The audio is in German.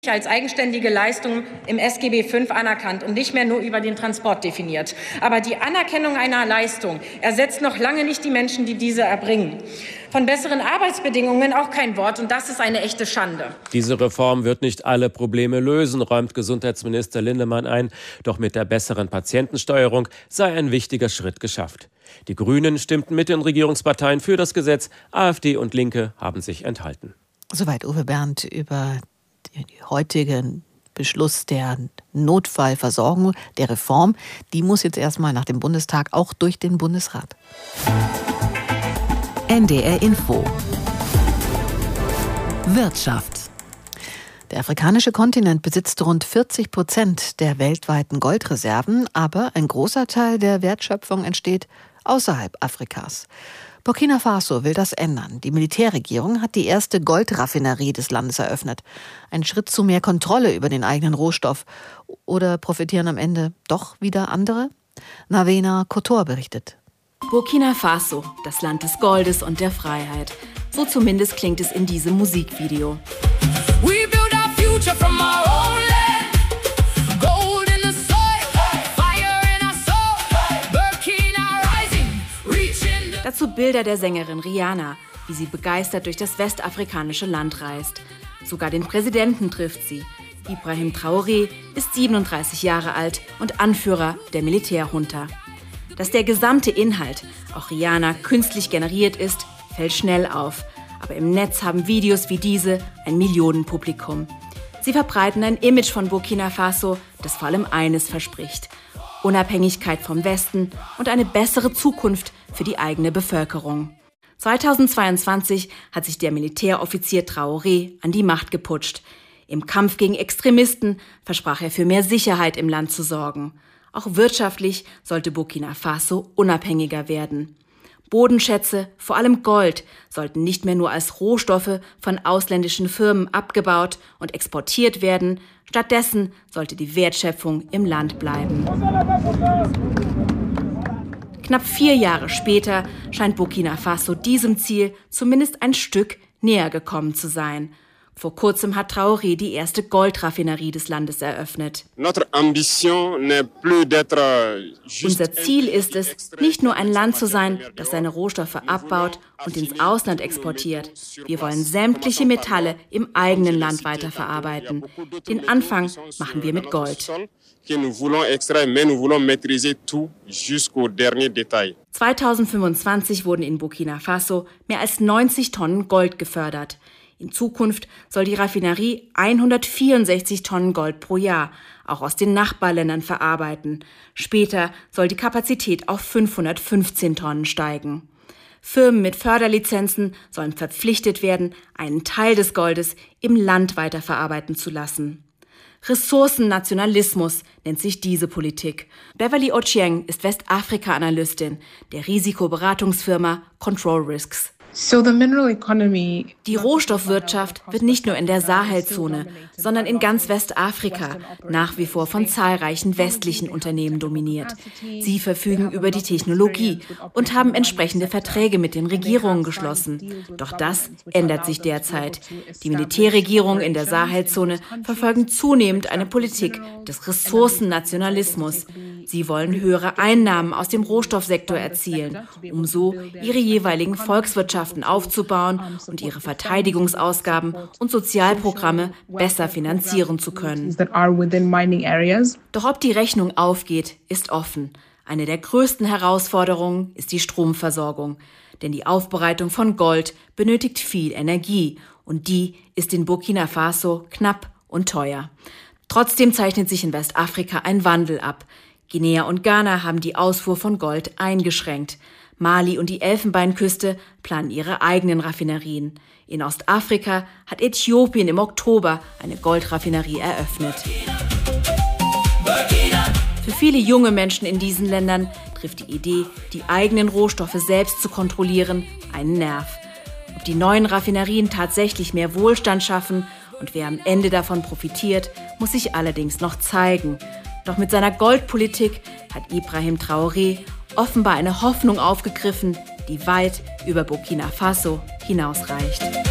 als eigenständige Leistung im SGB V anerkannt und nicht mehr nur über den Transport definiert. Aber die Anerkennung einer Leistung ersetzt noch lange nicht die Menschen, die diese erbringen. Von besseren Arbeitsbedingungen auch kein Wort, und das ist eine echte Schande. Diese Reform wird nicht alle Probleme lösen, räumt Gesundheitsminister Lindemann ein. Doch mit der besseren Patientensteuerung sei ein wichtiger Schritt geschafft. Die Grünen stimmten mit den Regierungsparteien für das Gesetz. AfD und Linke haben sich enthalten. Soweit Uwe Bernd über den heutigen Beschluss der Notfallversorgung, der Reform. Die muss jetzt erstmal nach dem Bundestag auch durch den Bundesrat. NDR Info. Wirtschaft. Der afrikanische Kontinent besitzt rund 40% der weltweiten Goldreserven, aber ein großer Teil der Wertschöpfung entsteht außerhalb Afrikas. Burkina Faso will das ändern. Die Militärregierung hat die erste Goldraffinerie des Landes eröffnet. Ein Schritt zu mehr Kontrolle über den eigenen Rohstoff. Oder profitieren am Ende doch wieder andere? Navena Kotor berichtet. Burkina Faso, das Land des Goldes und der Freiheit. So zumindest klingt es in diesem Musikvideo. We build our future from our own land. Gold in the soil, fire in our soul. Burkina rising, reaching. Dazu Bilder der Sängerin Rihanna, wie sie begeistert durch das westafrikanische Land reist. Sogar den Präsidenten trifft sie. Ibrahim Traoré ist 37 Jahre alt und Anführer der Militärjunta. Dass der gesamte Inhalt, auch Rihanna, künstlich generiert ist, fällt schnell auf. Aber im Netz haben Videos wie diese ein Millionenpublikum. Sie verbreiten ein Image von Burkina Faso, das vor allem eines verspricht: Unabhängigkeit vom Westen und eine bessere Zukunft für die eigene Bevölkerung. 2022 hat sich der Militäroffizier Traoré an die Macht geputscht. Im Kampf gegen Extremisten versprach er für mehr Sicherheit im Land zu sorgen. Auch wirtschaftlich sollte Burkina Faso unabhängiger werden. Bodenschätze, vor allem Gold, sollten nicht mehr nur als Rohstoffe von ausländischen Firmen abgebaut und exportiert werden. Stattdessen sollte die Wertschöpfung im Land bleiben. Knapp 4 Jahre später scheint Burkina Faso diesem Ziel zumindest ein Stück näher gekommen zu sein. Vor kurzem hat Traoré die erste Goldraffinerie des Landes eröffnet. Unser Ziel ist es, nicht nur ein Land zu sein, das seine Rohstoffe abbaut und ins Ausland exportiert. Wir wollen sämtliche Metalle im eigenen Land weiterverarbeiten. Den Anfang machen wir mit Gold. 2025 wurden in Burkina Faso mehr als 90 Tonnen Gold gefördert. In Zukunft soll die Raffinerie 164 Tonnen Gold pro Jahr, auch aus den Nachbarländern, verarbeiten. Später soll die Kapazität auf 515 Tonnen steigen. Firmen mit Förderlizenzen sollen verpflichtet werden, einen Teil des Goldes im Land weiterverarbeiten zu lassen. Ressourcennationalismus nennt sich diese Politik. Beverly Ochieng ist Westafrika-Analystin der Risikoberatungsfirma Control Risks. Die Rohstoffwirtschaft wird nicht nur in der Sahelzone, sondern in ganz Westafrika nach wie vor von zahlreichen westlichen Unternehmen dominiert. Sie verfügen über die Technologie und haben entsprechende Verträge mit den Regierungen geschlossen. Doch das ändert sich derzeit. Die Militärregierungen in der Sahelzone verfolgen zunehmend eine Politik des Ressourcennationalismus. Sie wollen höhere Einnahmen aus dem Rohstoffsektor erzielen, um so ihre jeweiligen Volkswirtschaften aufzubauen und ihre Verteidigungsausgaben und Sozialprogramme besser finanzieren zu können. Doch ob die Rechnung aufgeht, ist offen. Eine der größten Herausforderungen ist die Stromversorgung. Denn die Aufbereitung von Gold benötigt viel Energie und die ist in Burkina Faso knapp und teuer. Trotzdem zeichnet sich in Westafrika ein Wandel ab. Guinea und Ghana haben die Ausfuhr von Gold eingeschränkt. Mali und die Elfenbeinküste planen ihre eigenen Raffinerien. In Ostafrika hat Äthiopien im Oktober eine Goldraffinerie eröffnet. Für viele junge Menschen in diesen Ländern trifft die Idee, die eigenen Rohstoffe selbst zu kontrollieren, einen Nerv. Ob die neuen Raffinerien tatsächlich mehr Wohlstand schaffen und wer am Ende davon profitiert, muss sich allerdings noch zeigen. Doch mit seiner Goldpolitik hat Ibrahim Traoré offenbar eine Hoffnung aufgegriffen, die weit über Burkina Faso hinausreicht.